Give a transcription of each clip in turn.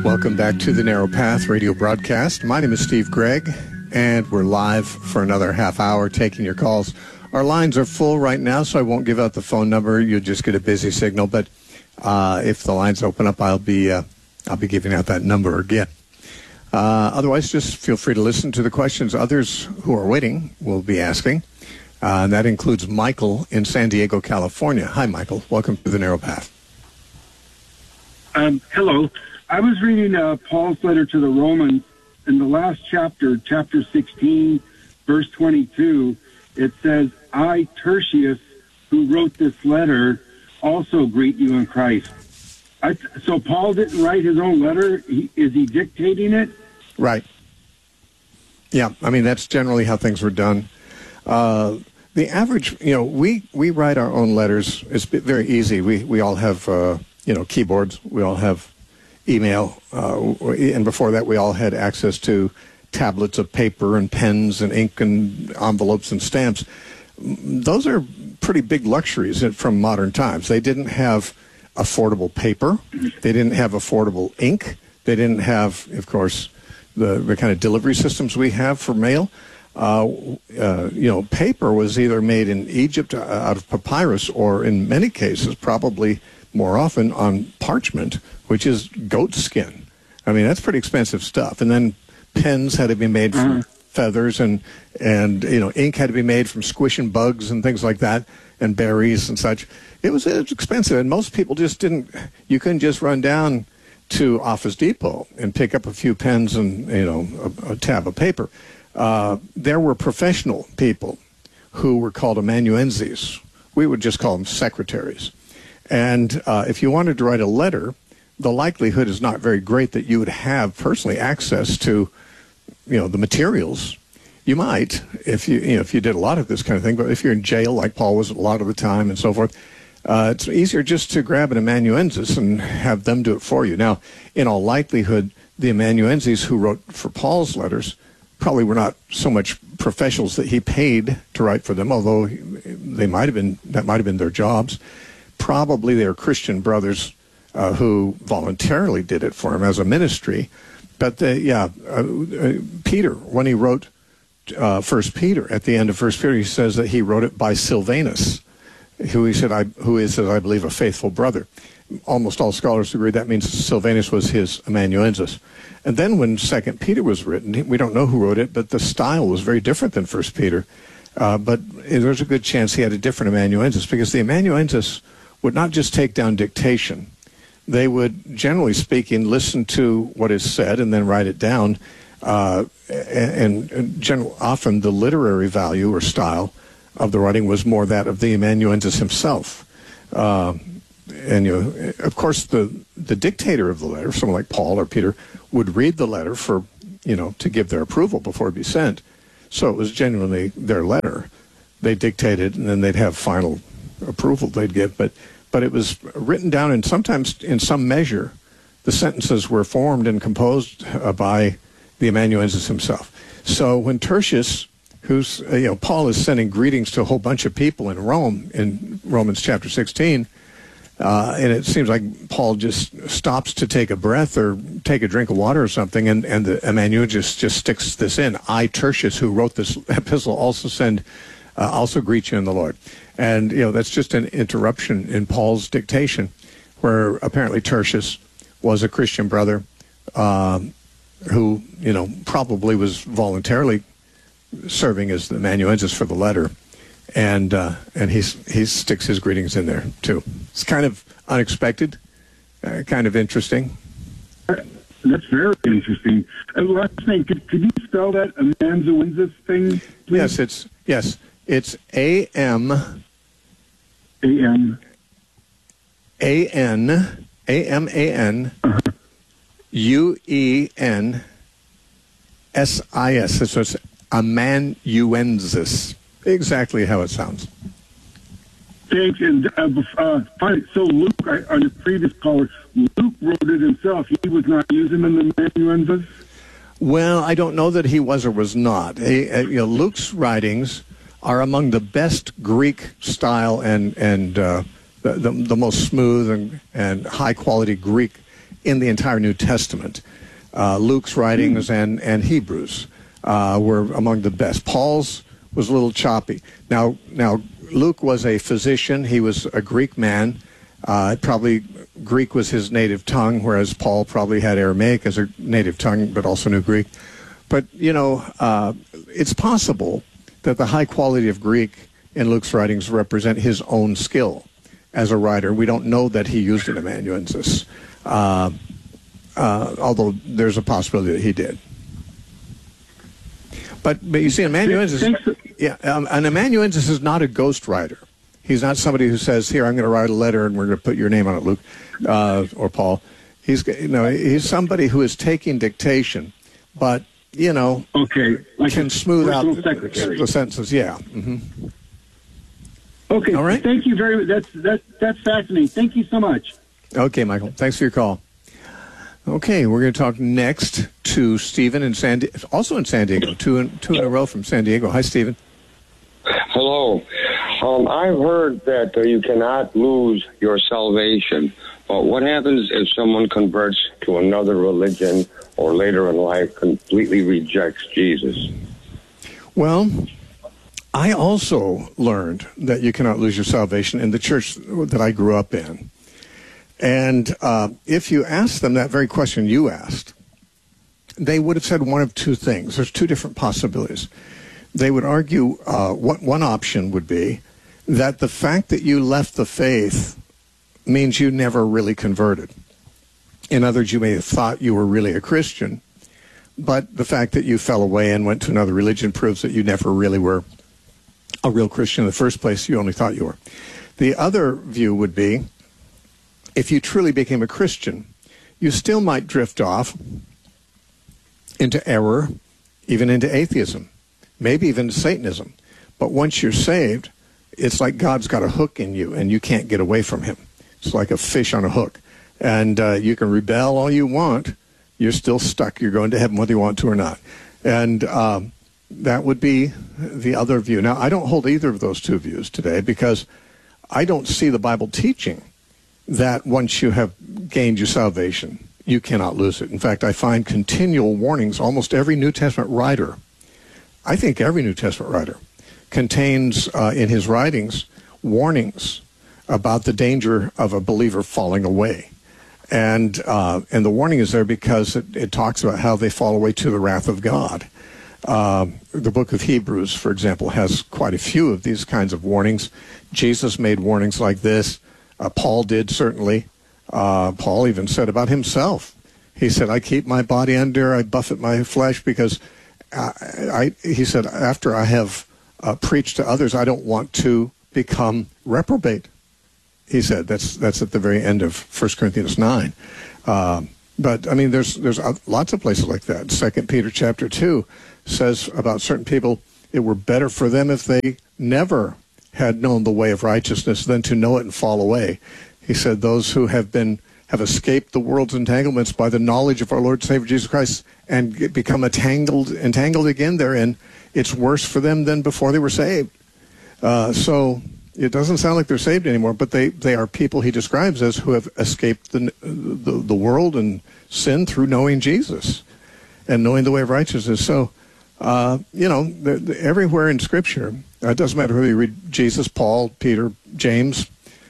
Welcome back to the Narrow Path radio broadcast. My name is Steve Gregg, and we're live for another half hour taking your calls. Our lines are full right now, so I won't give out the phone number. You'll just get a busy signal, but if the lines open up, I'll be giving out that number again. Otherwise, just feel free to listen to the questions others who are waiting will be asking. And that includes Michael in San Diego, California. Hi, Michael. Welcome to the Narrow Path. Hello. I was reading Paul's letter to the Romans. In the last chapter, chapter 16, verse 22, it says, I, Tertius, who wrote this letter, also greet you in Christ. So Paul didn't write his own letter? Is he dictating it? Right. Yeah, I mean, that's generally how things were done. The average, we write our own letters. It's very easy. We all have, keyboards. We all have email. And before that, we all had access to tablets of paper and pens and ink and envelopes and stamps. Those are pretty big luxuries from modern times. They didn't have affordable paper. They didn't have affordable ink. They didn't have, of course, the kind of delivery systems we have for mail. Paper was either made in Egypt out of papyrus or in many cases, probably more often on parchment, which is goat skin. I mean, that's pretty expensive stuff. And then pens had to be made from feathers and ink had to be made from squishing bugs and things like that and berries and such. It was expensive, and most people just you couldn't just run down to Office Depot and pick up a few pens and, a tab of paper. There were professional people who were called amanuenses. We would just call them secretaries. And if you wanted to write a letter, the likelihood is not very great that you would have personally access to, the materials. You might if you did a lot of this kind of thing, but if you're in jail like Paul was a lot of the time and so forth, it's easier just to grab an amanuensis and have them do it for you. Now, in all likelihood, the amanuenses who wrote for Paul's letters probably were not so much professionals that he paid to write for them, although that might have been their jobs. Probably they were Christian brothers who voluntarily did it for him as a ministry. But Peter, when he wrote 1 Peter, at the end of 1 Peter, he says that he wrote it by Silvanus, who is, I believe, a faithful brother. Almost all scholars agree that means Silvanus was his amanuensis. And then when 2 Peter was written, we don't know who wrote it, but the style was very different than 1 Peter. But there's a good chance he had a different amanuensis, because the amanuensis would not just take down dictation. They would, generally speaking, listen to what is said and then write it down. Often the literary value or style of the writing was more that of the amanuensis himself. Of course, the dictator of the letter, someone like Paul or Peter, would read the letter for, to give their approval before it be sent. So it was genuinely their letter. They dictated, and then they'd have final approval they'd give. But it was written down, and sometimes in some measure, the sentences were formed and composed by the amanuensis himself. So when Tertius, who's, Paul is sending greetings to a whole bunch of people in Rome in Romans chapter 16, and it seems like Paul just stops to take a breath or take a drink of water or something, and the amanuensis just sticks this in. I, Tertius, who wrote this epistle, also greet you in the Lord. And, that's just an interruption in Paul's dictation, where apparently Tertius was a Christian brother who, probably was voluntarily serving as the amanuensis for the letter. And he sticks his greetings in there, too. It's kind of unexpected, kind of interesting. That's very interesting. Last name, could you spell that amanuensis thing, please? It's A-M... A-M... A-N... A-M-A-N... U-E-N-S-I-S. So it's amanuensis. Exactly how it sounds. Thanks. And finally, so Luke, on the previous caller, Luke wrote it himself. He was not using the amanuensis? Well, I don't know that he was or was not. Luke's writings are among the best Greek style and the most smooth and high quality Greek in the entire New Testament. Luke's writings and Hebrews were among the best. Paul's was a little choppy. Now Luke was a physician. He was a Greek man. Probably Greek was his native tongue, whereas Paul probably had Aramaic as a native tongue, but also knew Greek. But, it's possible that the high quality of Greek in Luke's writings represent his own skill as a writer. We don't know that he used an amanuensis, although there's a possibility that he did. But you see, an amanuensis is not a ghostwriter. He's not somebody who says, "Here, I'm going to write a letter, and we're going to put your name on it, Luke or Paul." He's somebody who is taking dictation, but okay, like can smooth out the sentences. Yeah. Mm-hmm. Okay. All right. Thank you very much. That's fascinating. Thank you so much. Okay, Michael. Thanks for your call. Okay, we're going to talk next to Stephen also in San Diego. Two in a row from San Diego. Hi, Stephen. Hello. I've heard that you cannot lose your salvation, but what happens if someone converts to another religion or later in life completely rejects Jesus? Well, I also learned that you cannot lose your salvation in the church that I grew up in. And if you asked them that very question you asked, they would have said one of two things. There's two different possibilities. They would argue what one option would be that the fact that you left the faith means you never really converted. In other words, you may have thought you were really a Christian, but the fact that you fell away and went to another religion proves that you never really were a real Christian in the first place. You only thought you were. The other view would be, if you truly became a Christian, you still might drift off into error, even into atheism, maybe even Satanism. But once you're saved, it's like God's got a hook in you, and you can't get away from him. It's like a fish on a hook. And you can rebel all you want. You're still stuck. You're going to heaven whether you want to or not. And that would be the other view. Now, I don't hold either of those two views today because I don't see the Bible teaching that once you have gained your salvation, you cannot lose it. In fact, I find continual warnings. Almost every New Testament writer, I think every New Testament writer, contains in his writings warnings about the danger of a believer falling away. And the warning is there because it talks about how they fall away to the wrath of God. The book of Hebrews, for example, has quite a few of these kinds of warnings. Jesus made warnings like this. Paul did, certainly. Paul even said about himself. He said, I keep my body under, I buffet my flesh because, he said, after I have preached to others, I don't want to become reprobate. He said, that's at the very end of 1 Corinthians 9. But, I mean, there's lots of places like that. 2 Peter chapter 2 says about certain people, it were better for them if they never had known the way of righteousness than to know it and fall away. He said those who have escaped the world's entanglements by the knowledge of our Lord and Savior Jesus Christ and become entangled again therein, it's worse for them than before they were saved. So it doesn't sound like they're saved anymore, but they are people he describes as who have escaped the world and sin through knowing Jesus and knowing the way of righteousness. So, everywhere in Scripture, it doesn't matter who you read, Jesus, Paul, Peter, James.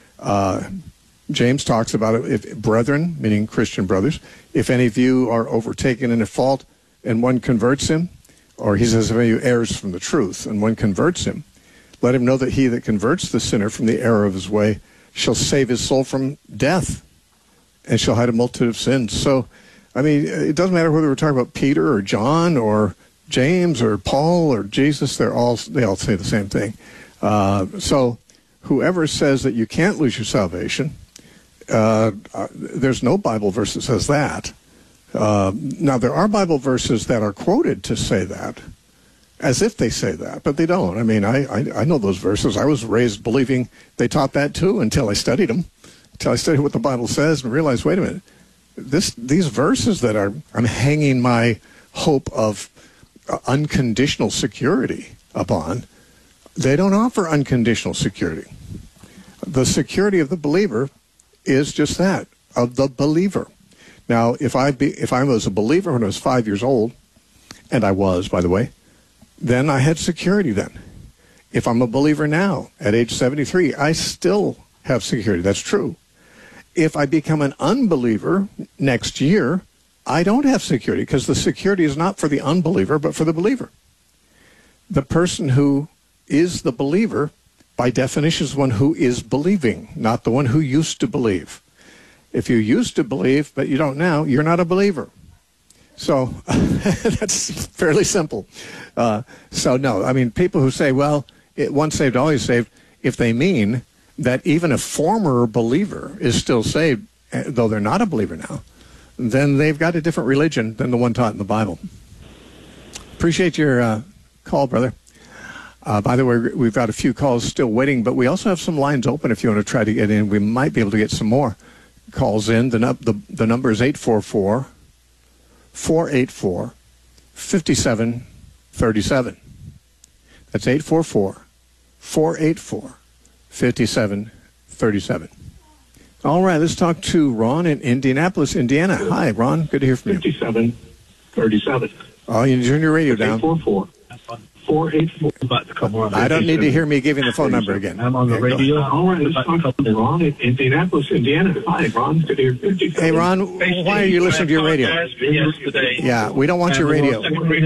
James talks about it, if brethren, meaning Christian brothers, if any of you are overtaken in a fault and one converts him, or he says if any of you errs from the truth and one converts him, let him know that he that converts the sinner from the error of his way shall save his soul from death and shall hide a multitude of sins. So, I mean, it doesn't matter whether we're talking about Peter or John or James or Paul or Jesus, they all say the same thing. So whoever says that you can't lose your salvation, there's no Bible verse that says that. Now, there are Bible verses that are quoted to say that, as if they say that, but they don't. I mean, I know those verses. I was raised believing they taught that too until I studied them, until I studied what the Bible says and realized, wait a minute, these verses that I'm hanging my hope of unconditional security upon, they don't offer unconditional security. The security of the believer is just that, of the believer. Now, if I was a believer when I was 5 years old, and I was, by the way, then I had security then. If I'm a believer now, at age 73, I still have security. That's true. If I become an unbeliever next year, I don't have security, because the security is not for the unbeliever, but for the believer. The person who is the believer, by definition, is one who is believing, not the one who used to believe. If you used to believe, but you don't now, you're not a believer. So that's fairly simple. So no, I mean, people who say, well, once saved, always saved, if they mean that even a former believer is still saved, though they're not a believer now, then they've got a different religion than the one taught in the Bible. Appreciate your call, brother. By the way, we've got a few calls still waiting, but we also have some lines open if you want to try to get in. We might be able to get some more calls in. The number is 844-484-5737. That's 844-484-5737. All right, let's talk to Ron in Indianapolis, Indiana. Hi, Ron. Good to hear from you. 5737. Oh, you turn your radio down. 844-484. I don't need to hear me giving the phone number again. I'm on the radio. All right, let's talk to Ron in Indianapolis, Indiana. Hi, Ron. Good to hear from you. Hey, Ron, why are you listening to your radio? Yeah, we don't want your radio.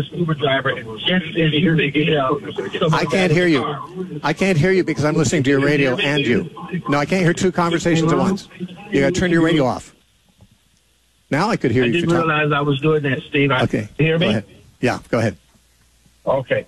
I can't hear you. I can't hear you because I'm listening to your radio and you. No, I can't hear two conversations at once. You got to turn your radio off. Now I could hear you. I didn't realize I was doing that, Steve. Okay. You hear me? Go ahead. Yeah, go ahead. Okay.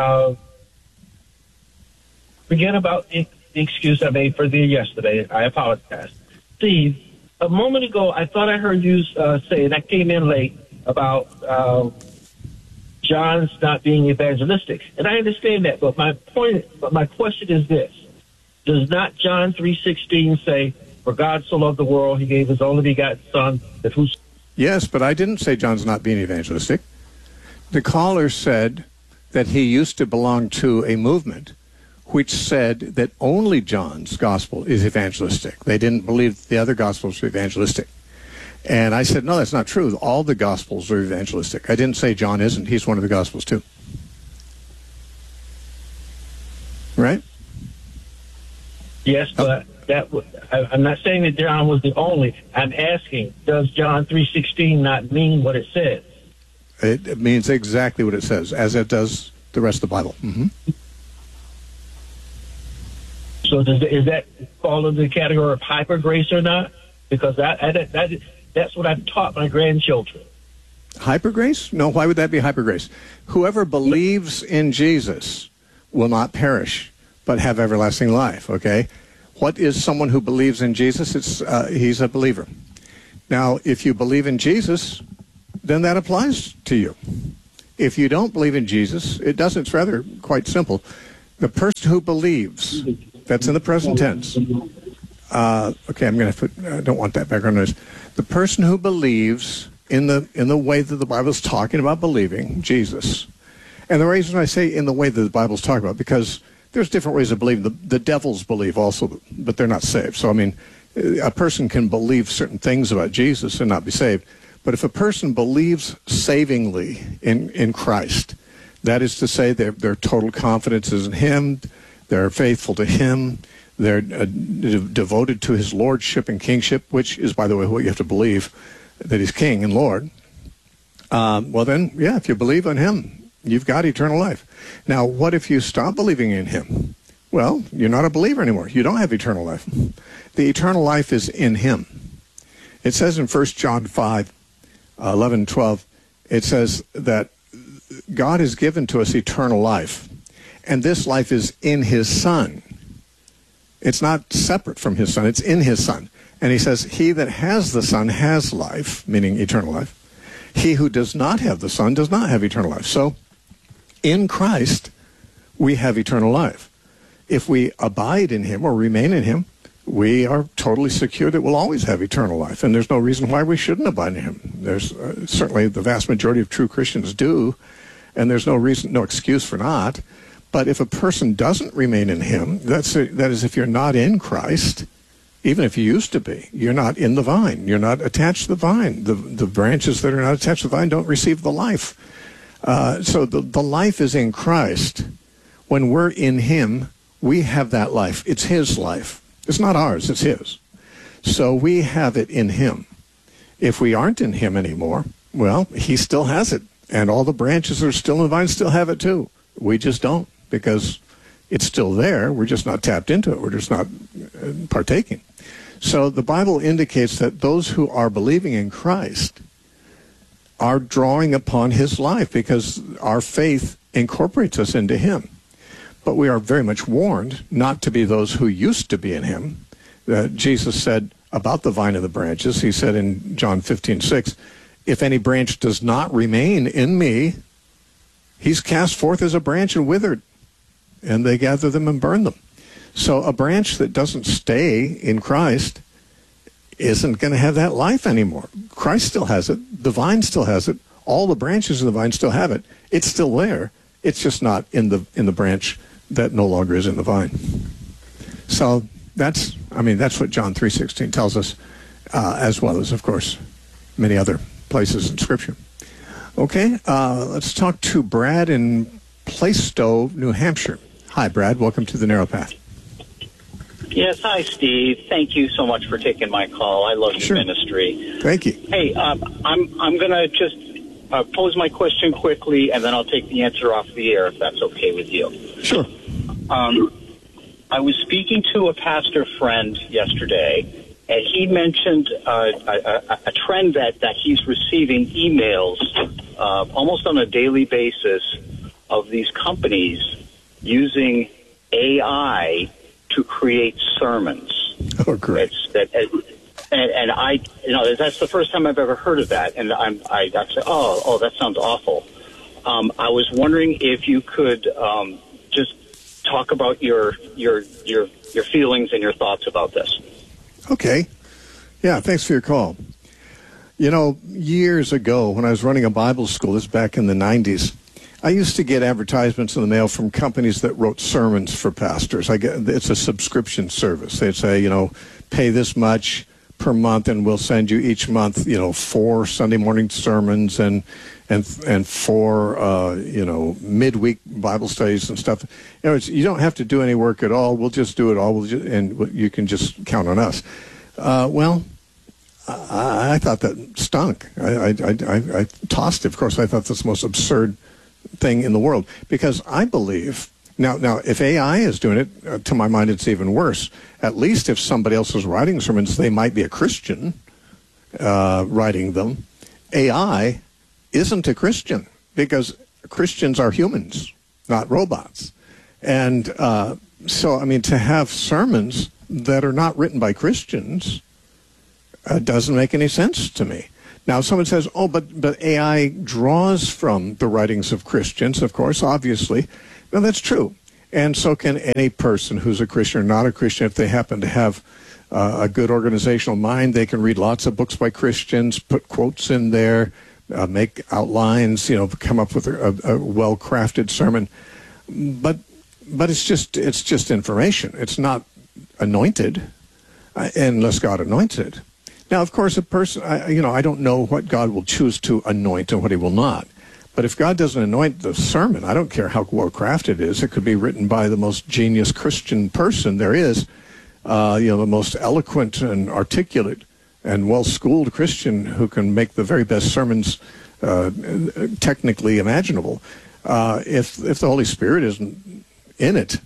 Forget about the excuse I made for thee yesterday. I apologize. Steve, a moment ago, I thought I heard you say, and I came in late, about John's not being evangelistic. And I understand that, but my question is this. Does not John 3:16 say, for God so loved the world, he gave his only begotten Son, that who's... Yes, but I didn't say John's not being evangelistic. The caller said that he used to belong to a movement which said that only John's gospel is evangelistic. They didn't believe the other gospels were evangelistic. And I said, no, that's not true. All the gospels are evangelistic. I didn't say John isn't. He's one of the gospels too. Right? Yes, but I'm not saying that John was the only. I'm asking, does John 3:16 not mean what it says? It means exactly what it says, as it does the rest of the Bible. Mm-hmm. So is that fall into the category of hyper grace or not? Because that's what I've taught my grandchildren. Hyper grace? No, why would that be hyper grace? Whoever believes in Jesus will not perish, but have everlasting life, okay? What is someone who believes in Jesus? He's a believer. Now, if you believe in Jesus, then that applies to you. If you don't believe in Jesus, it doesn't. It's rather quite simple. The person who believes, that's in the present tense. Okay, I'm going to put, I don't want that background noise. The person who believes in the way that the Bible is talking about believing, Jesus. And the reason I say in the way that the Bible is talking about, because there's different ways of believing. The devils believe also, but they're not saved. So, I mean, a person can believe certain things about Jesus and not be saved. But if a person believes savingly in Christ, that is to say their total confidence is in him, they're faithful to him, they're devoted to his lordship and kingship, which is, by the way, what you have to believe, that he's king and Lord. Well then, yeah, if you believe in him, you've got eternal life. Now, what if you stop believing in him? Well, you're not a believer anymore. You don't have eternal life. The eternal life is in him. It says in 1 John 5, 11, 12, it says that God has given to us eternal life, and this life is in his Son. It's not separate from his Son. It's in his Son. And he says, he that has the Son has life, meaning eternal life. He who does not have the Son does not have eternal life. So in Christ, we have eternal life. If we abide in him or remain in him, we are totally secure that we'll always have eternal life, and there's no reason why we shouldn't abide in him. There's certainly the vast majority of true Christians do, and there's no excuse for not. But if a person doesn't remain in him, that is, if you're not in Christ, Even if you used to be, you're not in the vine. You're not attached to the vine. The branches that are not attached to the vine don't receive the life. So the life is in Christ. When we're in him, we have that life. It's his life. It's not ours. It's his. So we have it in him. If we aren't in him anymore, well, he still has it. And all the branches that are still in the vine still have it too. We just don't, because it's still there. We're just not tapped into it. We're just not partaking. So the Bible indicates that those who are believing in Christ are drawing upon his life, because our faith incorporates us into him. But we are very much warned not to be those who used to be in him. Jesus said about the vine and the branches, he said in John 15:6, if any branch does not remain in me, he's cast forth as a branch and withered, and they gather them and burn them. So a branch that doesn't stay in Christ isn't going to have that life anymore. Christ still has it. The vine still has it. All the branches of the vine still have it. It's still there. It's just not in the branch that no longer is in the vine. So that's what John 3:16 tells us, as well as, of course, many other places in Scripture. Okay, let's talk to Brad in Plaistow, New Hampshire. Hi, Brad. Welcome to the Narrow Path. Yes, hi, Steve. Thank you so much for taking my call. I love your ministry. Thank you. Hey, I'm going to just pose my question quickly, and then I'll take the answer off the air, if that's okay with you. Sure. I was speaking to a pastor friend yesterday, and he mentioned a trend that he's receiving emails almost on a daily basis of these companies using AI to create sermons. Oh, great! And I, that's the first time I've ever heard of that. And I said, oh, that sounds awful. I was wondering if you could just talk about your feelings and your thoughts about this. Okay. Yeah, thanks for your call. You know, years ago when I was running a Bible school, this is back in the 90s, I used to get advertisements in the mail from companies that wrote sermons for pastors. It's a subscription service. They'd say, pay this much per month and we'll send you each month, 4 Sunday morning sermons and 4, midweek Bible studies and stuff. You don't have to do any work at all. We'll just do it all, and you can just count on us. I thought that stunk. I tossed it. Of course, I thought that's the most absurd thing in the world, because I believe now if AI is doing it, to my mind it's even worse. At least if somebody else is writing sermons, they might be a Christian writing them. AI isn't a Christian, because Christians are humans, not robots. And so to have sermons that are not written by Christians doesn't make any sense to me. Now, someone says, but AI draws from the writings of Christians, of course, obviously. Well, that's true. And so can any person who's a Christian or not a Christian. If they happen to have a good organizational mind, they can read lots of books by Christians, put quotes in there, make outlines, come up with a well-crafted sermon. But it's just information. It's not anointed, unless God anoints it. Now, of course, a person, I don't know what God will choose to anoint and what he will not. But if God doesn't anoint the sermon, I don't care how well-crafted it is. It could be written by the most genius Christian person there is, the most eloquent and articulate and well-schooled Christian who can make the very best sermons technically imaginable. If the Holy Spirit isn't in it,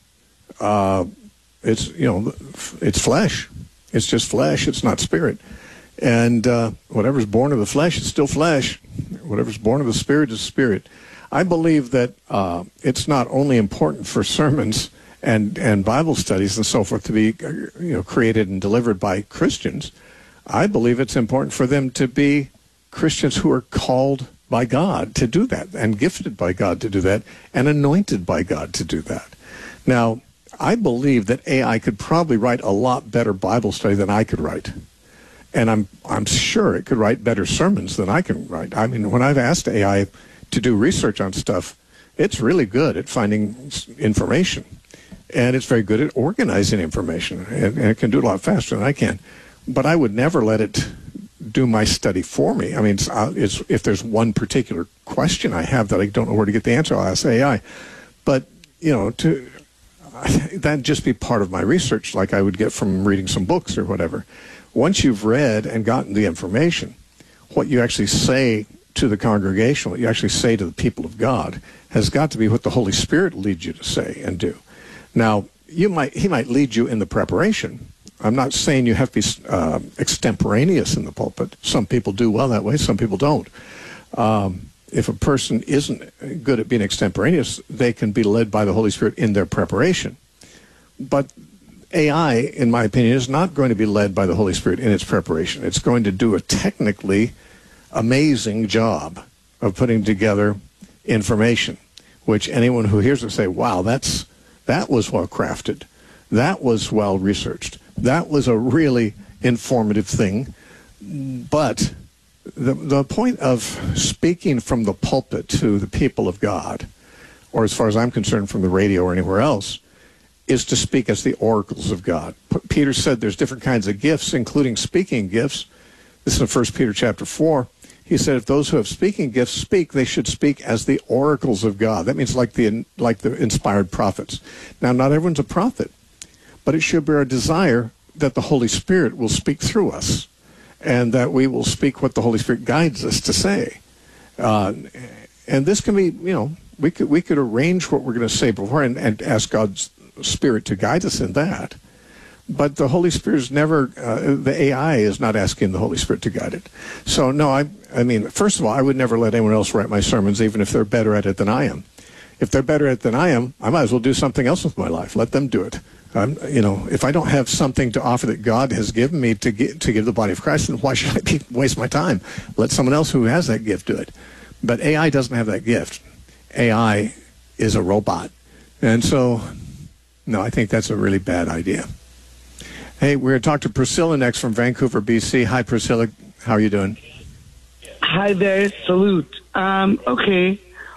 it's flesh. It's just flesh. It's not spirit. And whatever's born of the flesh is still flesh. Whatever's born of the Spirit is spirit. I believe that it's not only important for sermons and Bible studies and so forth to be created and delivered by Christians. I believe it's important for them to be Christians who are called by God to do that, and gifted by God to do that, and anointed by God to do that. Now, I believe that AI could probably write a lot better Bible study than I could write. And I'm sure it could write better sermons than I can write. I mean, when I've asked AI to do research on stuff, it's really good at finding information. and it's very good at organizing information, and it can do it a lot faster than I can. But I would never let it do my study for me. I mean, if there's one particular question I have that I don't know where to get the answer, I'll ask AI. But, that'd just be part of my research, like I would get from reading some books or whatever. Once you've read and gotten the information, what you actually say to the congregation, what you actually say to the people of God, has got to be what the Holy Spirit leads you to say and do. Now, he might lead you in the preparation. I'm not saying you have to be extemporaneous in the pulpit. Some people do well that way, some people don't. If a person isn't good at being extemporaneous, they can be led by the Holy Spirit in their preparation. But AI, in my opinion, is not going to be led by the Holy Spirit in its preparation. It's going to do a technically amazing job of putting together information, which anyone who hears it say, wow, that was well crafted. That was well researched. That was a really informative thing. But the point of speaking from the pulpit to the people of God, or as far as I'm concerned from the radio or anywhere else, is to speak as the oracles of God. Peter said there's different kinds of gifts, including speaking gifts. This is in 1 Peter chapter 4. He said if those who have speaking gifts speak, they should speak as the oracles of God. That means like the inspired prophets. Now, not everyone's a prophet, but it should be our desire that the Holy Spirit will speak through us, and that we will speak what the Holy Spirit guides us to say. And this can be, we could arrange what we're going to say before and ask God's Spirit to guide us in that. But the Holy Spirit is never, the AI is not asking the Holy Spirit to guide it. So, no, I mean, first of all, I would never let anyone else write my sermons, even if they're better at it than I am. If they're better at it than I am, I might as well do something else with my life. Let them do it. If I don't have something to offer that God has given me to give the body of Christ, then why should I waste my time? Let someone else who has that gift do it. But AI doesn't have that gift. AI is a robot. And so, no, I think that's a really bad idea. Hey, we're going to talk to Priscilla next from Vancouver, BC. Hi, Priscilla. How are you doing? Hi there. Salute. Okay.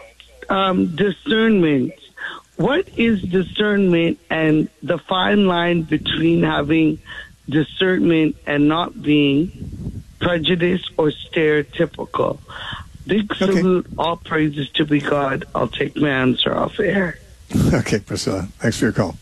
Discernment. What is discernment and the fine line between having discernment and not being prejudiced or stereotypical? Big salute, all praises to be God. I'll take my answer off air. Okay, Priscilla, thanks for your call.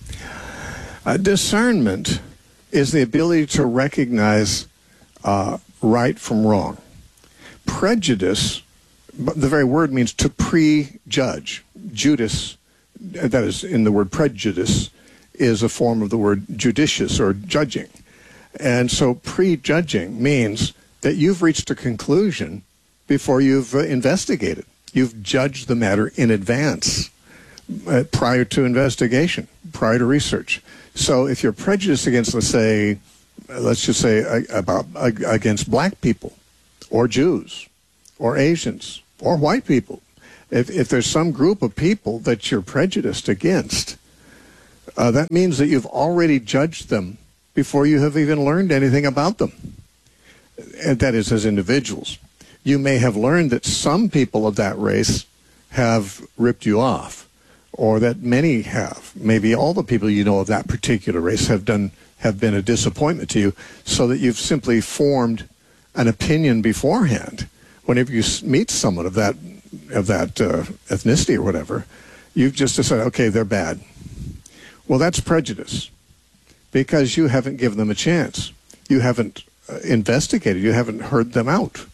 Discernment is the ability to recognize right from wrong. Prejudice, the very word means to prejudge. Judas, that is in the word prejudice, is a form of the word judicious or judging. And so prejudging means that you've reached a conclusion before you've investigated. You've judged the matter in advance, prior to investigation, prior to research. So if you're prejudiced against, let's just say against black people or Jews or Asians or white people, if there's some group of people that you're prejudiced against, that means that you've already judged them before you have even learned anything about them. And that is, as individuals. You may have learned that some people of that race have ripped you off, or that many have. Maybe all the people you know of that particular race have been a disappointment to you, so that you've simply formed an opinion beforehand. Whenever you meet someone of that ethnicity or whatever, you've just decided, okay, they're bad. Well, that's prejudice, because you haven't given them a chance. You haven't investigated. You haven't heard them out.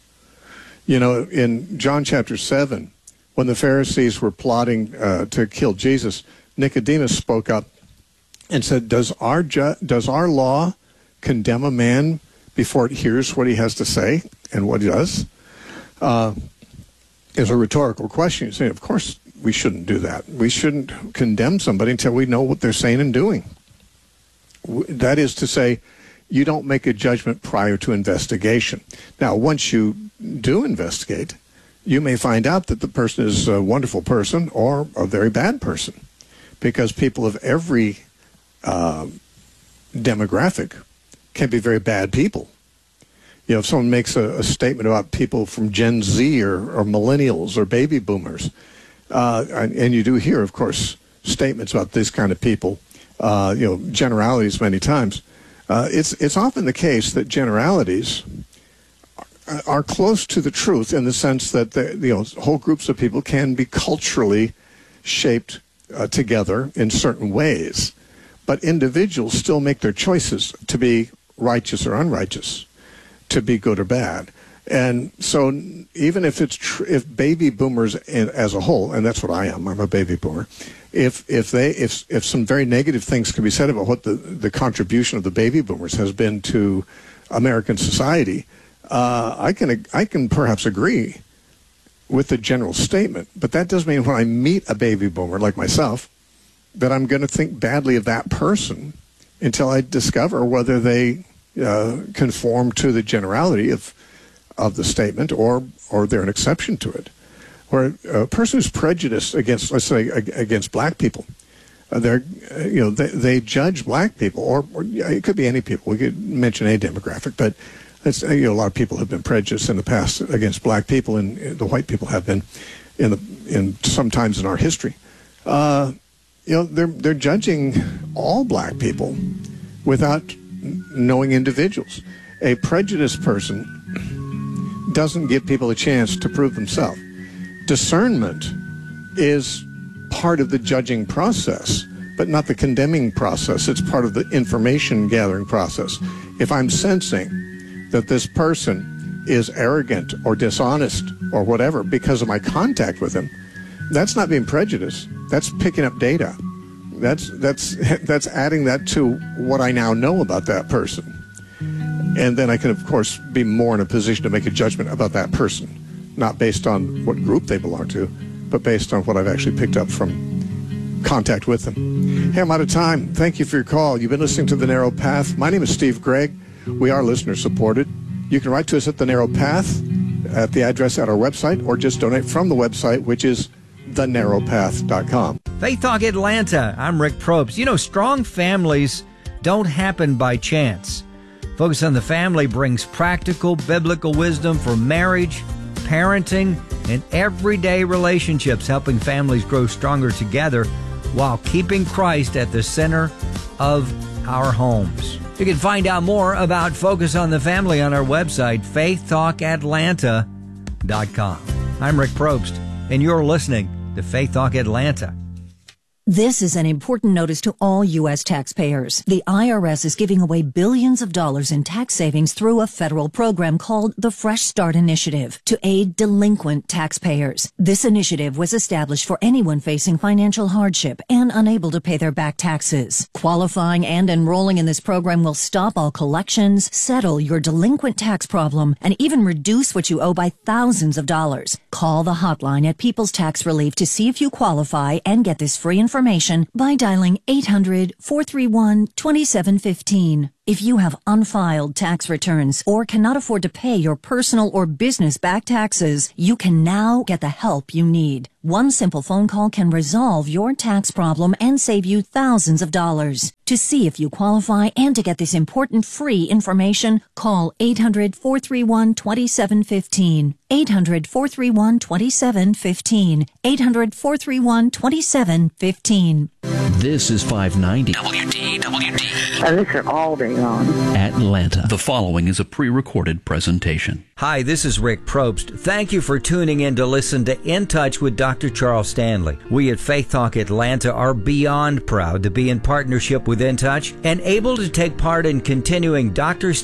In John chapter 7, when the Pharisees were plotting to kill Jesus, Nicodemus spoke up and said, does our law condemn a man before it hears what he has to say and what he does? Is a rhetorical question. You say, of course we shouldn't do that. We shouldn't condemn somebody until we know what they're saying and doing. That is to say, you don't make a judgment prior to investigation. Now, once you do investigate, you may find out that the person is a wonderful person or a very bad person, because people of every demographic can be very bad people. If someone makes a statement about people from Gen Z or millennials or baby boomers, and you do hear, of course, statements about this kind of people, generalities many times. It's often the case that generalities are close to the truth in the sense that whole groups of people can be culturally shaped together in certain ways, but individuals still make their choices to be righteous or unrighteous, to be good or bad. And so even if if baby boomers as a whole, and that's what I am, I'm a baby boomer, if some very negative things can be said about what the contribution of the baby boomers has been to American society, I can perhaps agree with the general statement, but that doesn't mean when I meet a baby boomer like myself that I'm going to think badly of that person until I discover whether they conform to the generality of the statement or they're an exception to it. Or a person who's prejudiced against, let's say, against black people, they judge black people, or it could be any people. We could mention a demographic, but a lot of people have been prejudiced in the past against black people, and the white people have been in sometimes in our history. They're judging all black people without knowing individuals. A prejudiced person doesn't give people a chance to prove themselves. Discernment is part of the judging process, but not the condemning process. It's part of the information gathering process. If I'm sensing that this person is arrogant or dishonest or whatever because of my contact with him, that's not being prejudiced. That's picking up data. That's adding that to what I now know about that person. And then I can, of course, be more in a position to make a judgment about that person, not based on what group they belong to, but based on what I've actually picked up from contact with them. Hey, I'm out of time. Thank you for your call. You've been listening to The Narrow Path. My name is Steve Gregg. We are listener-supported. You can write to us at The Narrow Path at the address at our website, or just donate from the website, which is thenarrowpath.com. Faith Talk Atlanta. I'm Rick Probst. Strong families don't happen by chance. Focus on the Family brings practical biblical wisdom for marriage, parenting, and everyday relationships, helping families grow stronger together while keeping Christ at the center of our homes. You can find out more about Focus on the Family on our website, faithtalkatlanta.com. I'm Rick Probst, and you're listening to Faith Talk Atlanta. This is an important notice to all U.S. taxpayers. The IRS is giving away billions of dollars in tax savings through a federal program called the Fresh Start Initiative to aid delinquent taxpayers. This initiative was established for anyone facing financial hardship and unable to pay their back taxes. Qualifying and enrolling in this program will stop all collections, settle your delinquent tax problem, and even reduce what you owe by thousands of dollars. Call the hotline at People's Tax Relief to see if you qualify and get this free information by dialing 800-431-2715. If you have unfiled tax returns or cannot afford to pay your personal or business back taxes, you can now get the help you need. One simple phone call can resolve your tax problem and save you thousands of dollars. To see if you qualify and to get this important free information, call 800-431-2715. 800-431-2715. 800-431-2715. This is 590 WDWD. I listen all day long. Atlanta. The following is a pre-recorded presentation. Hi, this is Rick Probst. Thank you for tuning in to listen to In Touch with Dr. Charles Stanley. We at Faith Talk Atlanta are beyond proud to be in partnership with In Touch and able to take part in continuing Dr.